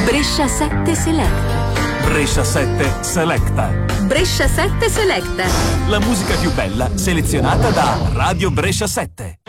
Brescia 7 Select. Brescia 7 Selecta. Brescia 7 Selecta. La musica più bella selezionata da Radio Brescia 7.